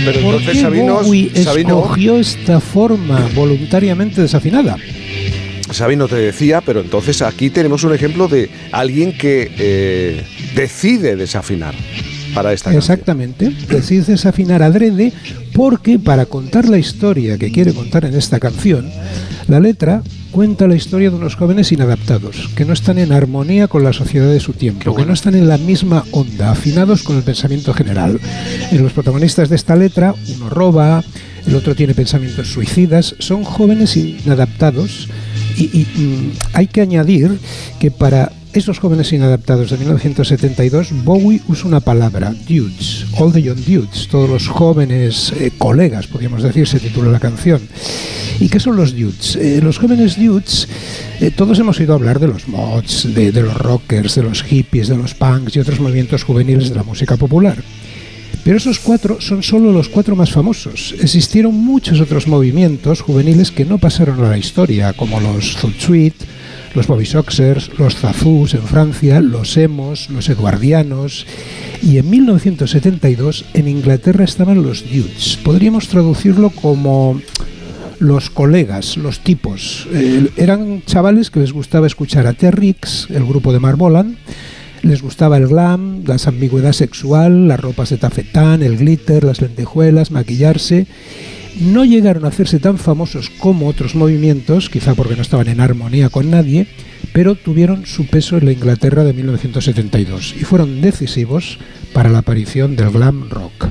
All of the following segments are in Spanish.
Pero ¿Por qué Bowie escogió esta forma voluntariamente desafinada? Sabino te decía, pero entonces aquí tenemos un ejemplo de alguien que decide desafinar para esta canción. Exactamente, decide desafinar adrede porque para contar la historia que quiere contar en esta canción, la letra cuenta la historia de unos jóvenes inadaptados, que no están en armonía con la sociedad de su tiempo, que no están en la misma onda, afinados con el pensamiento general. En los protagonistas de esta letra, uno roba, el otro tiene pensamientos suicidas, son jóvenes inadaptados y hay que añadir que para esos jóvenes inadaptados de 1972, Bowie usa una palabra, dudes, all the young dudes, todos los jóvenes colegas, podríamos decir, se titula la canción. ¿Y qué son los dudes? Los jóvenes dudes, todos hemos oído hablar de los mods, de los rockers, de los hippies, de los punks y otros movimientos juveniles de la música popular. Pero esos cuatro son solo los cuatro más famosos. Existieron muchos otros movimientos juveniles que no pasaron a la historia, como los Zoot Suite, los Bobby Soxers, los Zazoos en Francia, los Emos, los Edwardianos. Y en 1972 en Inglaterra estaban los Dudes. Podríamos traducirlo como los colegas, los tipos. Eran chavales que les gustaba escuchar a T-Rex, el grupo de Mark Bolan. Les gustaba el glam, la ambigüedad sexual, las ropas de tafetán, el glitter, las lentejuelas, maquillarse. No llegaron a hacerse tan famosos como otros movimientos, quizá porque no estaban en armonía con nadie, pero tuvieron su peso en la Inglaterra de 1972 y fueron decisivos para la aparición del glam rock.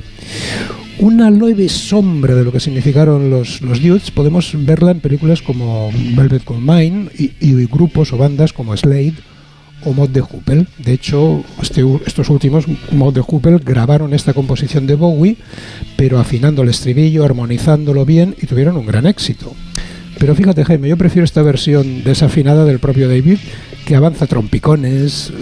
Una leve sombra de lo que significaron los Dudes podemos verla en películas como Velvet Goldmine y grupos o bandas como Slade o Mott the Hoople. De hecho, estos últimos, Mott the Hoople, grabaron esta composición de Bowie, pero afinando el estribillo, armonizándolo bien, y tuvieron un gran éxito. Pero fíjate, Jaime, yo prefiero esta versión desafinada del propio David, que avanza trompicones,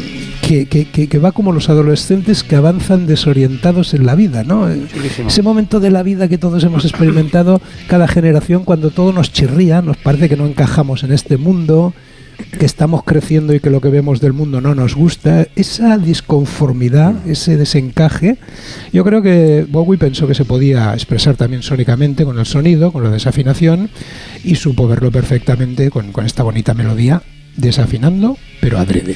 que va como los adolescentes que avanzan desorientados en la vida, ¿no? Ese momento de la vida que todos hemos experimentado, cada generación, cuando todo nos chirría, nos parece que no encajamos en este mundo, que estamos creciendo y que lo que vemos del mundo no nos gusta, esa disconformidad, ese desencaje. Yo creo que Bowie pensó que se podía expresar también sónicamente con el sonido, con la desafinación, y supo verlo perfectamente con esta bonita melodía, desafinando, pero adrede.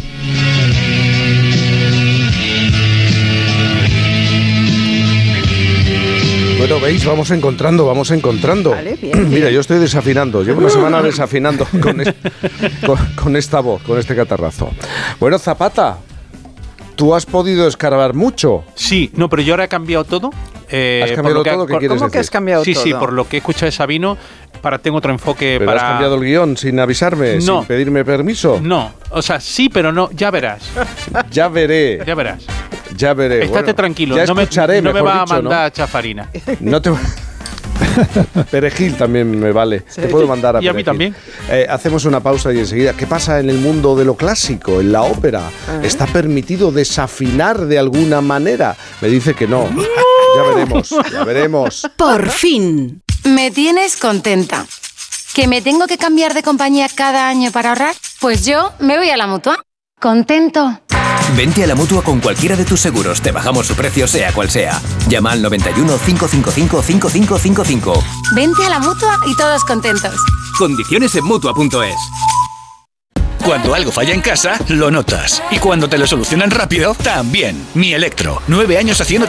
Bueno, veis, vamos encontrando. Vale, bien. Mira, yo estoy desafinando, llevo una semana desafinando con esta voz, con este catarrazo. Bueno, Zapata, ¿tú has podido escarbar mucho? Sí, no, pero yo ahora he cambiado todo. ¿Has cambiado todo? ¿Qué quieres decir? ¿Cómo que has cambiado todo? Sí, por lo que he escuchado de Sabino, tengo otro enfoque. ¿Pero has cambiado el guión sin avisarme, sin pedirme permiso? No, o sea, sí, pero no, ya verás. Ya veré. Estate tranquilo, ya escucharé, no me va a dicho, mandar ¿no? chafarina. No te Perejil también me vale. Sí. Te puedo mandar a Perejil. Y a mí también. Hacemos una pausa y enseguida. ¿Qué pasa en el mundo de lo clásico, en la ópera? ¿Está permitido desafinar de alguna manera? Me dice que no. Ya veremos. Por fin. Me tienes contenta. ¿Que me tengo que cambiar de compañía cada año para ahorrar? Pues yo me voy a la Mutua. Contento. Vente a la Mutua con cualquiera de tus seguros. Te bajamos su precio, sea cual sea. Llama al 91 555 5555. Vente a la Mutua y todos contentos. Condiciones en Mutua.es. Cuando algo falla en casa, lo notas. Y cuando te lo solucionan rápido, también. Mi Electro. 9 años haciéndote